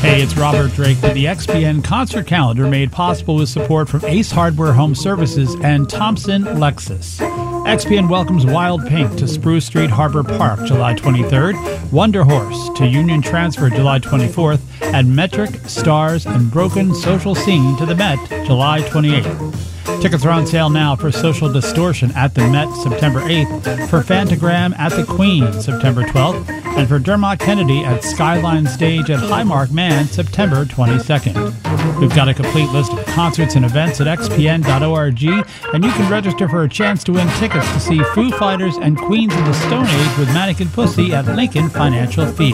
Hey, it's Robert Drake with the XPN concert calendar made possible with support from Ace Hardware Home Services and Thompson Lexus. XPN welcomes Wild Pink to Spruce Street Harbor Park July 23rd, Wonder Horse to Union Transfer July 24th, and Metric, Stars, and Broken Social Scene to the Met July 28th. Tickets are on sale now for Social Distortion at the Met September 8th, for Fantagram at the Queen September 12th, and for Dermot Kennedy at Skyline Stage at Highmark Man September 22nd. We've got a complete list of concerts and events at xpn.org, and you can register for a chance to win tickets to see Foo Fighters and Queens of the Stone Age with Mannequin Pussy at Lincoln Financial Field.